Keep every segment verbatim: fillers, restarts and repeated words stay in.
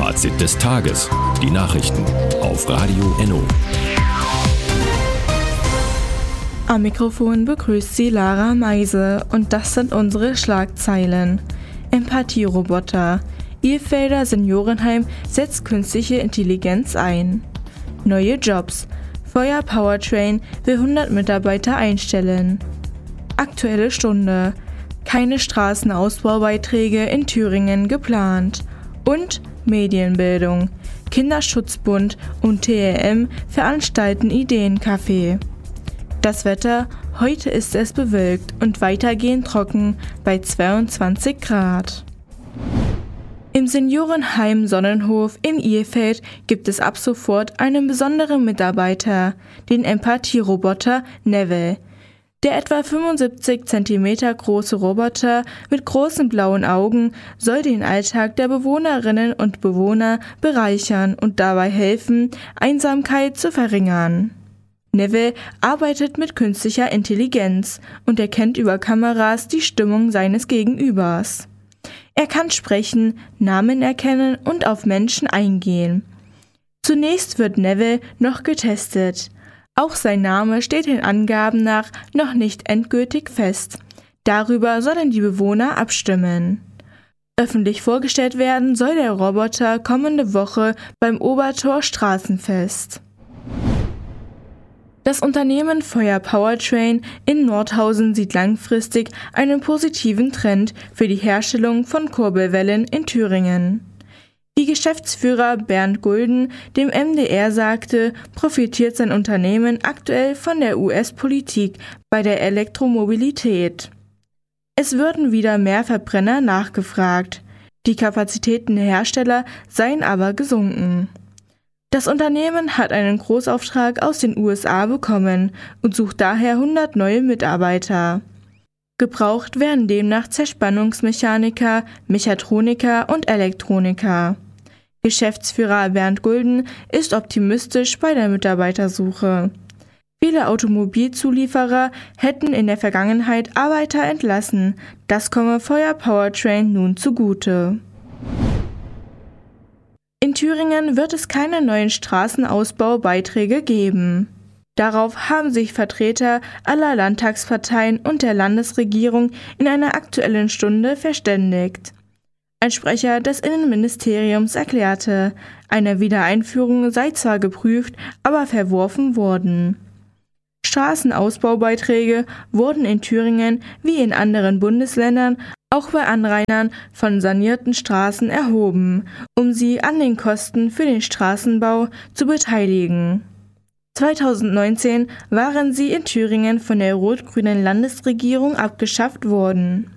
Fazit des Tages. Die Nachrichten auf Radio Enno. Am Mikrofon begrüßt sie Lara Meise und das sind unsere Schlagzeilen. Empathieroboter. Ehfelder Seniorenheim setzt künstliche Intelligenz ein. Neue Jobs. Feuer Powertrain will hundert Mitarbeiter einstellen. Aktuelle Stunde. Keine Straßenausbaubeiträge in Thüringen geplant. Und Medienbildung. Kinderschutzbund und T L M veranstalten Ideencafé. Das Wetter, heute ist es bewölkt und weitergehend trocken bei zweiundzwanzig Grad. Im Seniorenheim Sonnenhof in Ehfeld gibt es ab sofort einen besonderen Mitarbeiter, den Empathieroboter Neville. Der etwa fünfundsiebzig Zentimeter große Roboter mit großen blauen Augen soll den Alltag der Bewohnerinnen und Bewohner bereichern und dabei helfen, Einsamkeit zu verringern. Neville arbeitet mit künstlicher Intelligenz und erkennt über Kameras die Stimmung seines Gegenübers. Er kann sprechen, Namen erkennen und auf Menschen eingehen. Zunächst wird Neville noch getestet. Auch sein Name steht den Angaben nach noch nicht endgültig fest. Darüber sollen die Bewohner abstimmen. Öffentlich vorgestellt werden soll der Roboter kommende Woche beim Obertor Straßenfest. Das Unternehmen Feuer Powertrain in Nordhausen sieht langfristig einen positiven Trend für die Herstellung von Kurbelwellen in Thüringen. Wie Geschäftsführer Bernd Gulden dem M D R sagte, profitiert sein Unternehmen aktuell von der U S-Politik bei der Elektromobilität. Es würden wieder mehr Verbrenner nachgefragt. Die Kapazitäten der Hersteller seien aber gesunken. Das Unternehmen hat einen Großauftrag aus den U S A bekommen und sucht daher hundert neue Mitarbeiter. Gebraucht werden demnach Zerspannungsmechaniker, Mechatroniker und Elektroniker. Geschäftsführer Bernd Gulden ist optimistisch bei der Mitarbeitersuche. Viele Automobilzulieferer hätten in der Vergangenheit Arbeiter entlassen. Das komme Feuer Powertrain nun zugute. In Thüringen wird es keine neuen Straßenausbaubeiträge geben. Darauf haben sich Vertreter aller Landtagsparteien und der Landesregierung in einer Aktuellen Stunde verständigt. Ein Sprecher des Innenministeriums erklärte, eine Wiedereinführung sei zwar geprüft, aber verworfen worden. Straßenausbaubeiträge wurden in Thüringen wie in anderen Bundesländern auch bei Anrainern von sanierten Straßen erhoben, um sie an den Kosten für den Straßenbau zu beteiligen. zweitausendneunzehn waren sie in Thüringen von der rot-grünen Landesregierung abgeschafft worden.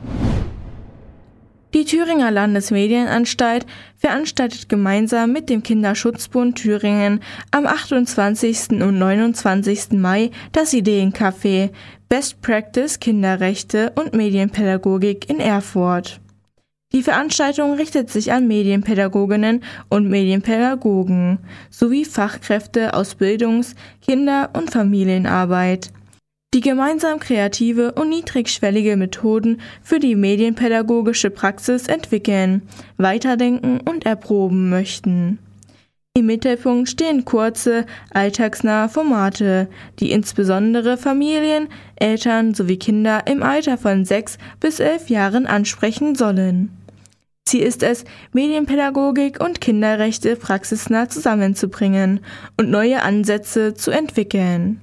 Die Thüringer Landesmedienanstalt veranstaltet gemeinsam mit dem Kinderschutzbund Thüringen am achtundzwanzigsten und neunundzwanzigsten Mai das Ideencafé Best Practice Kinderrechte und Medienpädagogik in Erfurt. Die Veranstaltung richtet sich an Medienpädagoginnen und Medienpädagogen sowie Fachkräfte aus Bildungs-, Kinder- und Familienarbeit, die gemeinsam kreative und niedrigschwellige Methoden für die medienpädagogische Praxis entwickeln, weiterdenken und erproben möchten. Im Mittelpunkt stehen kurze, alltagsnahe Formate, die insbesondere Familien, Eltern sowie Kinder im Alter von sechs bis elf Jahren ansprechen sollen. Ziel ist es, Medienpädagogik und Kinderrechte praxisnah zusammenzubringen und neue Ansätze zu entwickeln.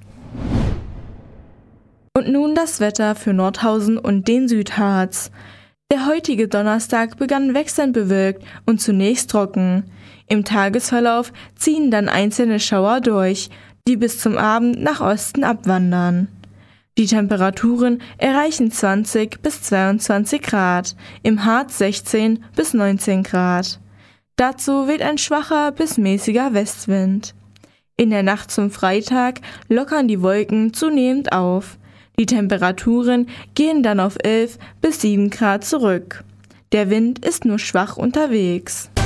Und nun das Wetter für Nordhausen und den Südharz. Der heutige Donnerstag begann wechselnd bewölkt und zunächst trocken. Im Tagesverlauf ziehen dann einzelne Schauer durch, die bis zum Abend nach Osten abwandern. Die Temperaturen erreichen zwanzig bis zweiundzwanzig Grad, im Harz sechzehn bis neunzehn Grad. Dazu weht ein schwacher bis mäßiger Westwind. In der Nacht zum Freitag lockern die Wolken zunehmend auf. Die Temperaturen gehen dann auf elf bis sieben Grad zurück. Der Wind ist nur schwach unterwegs.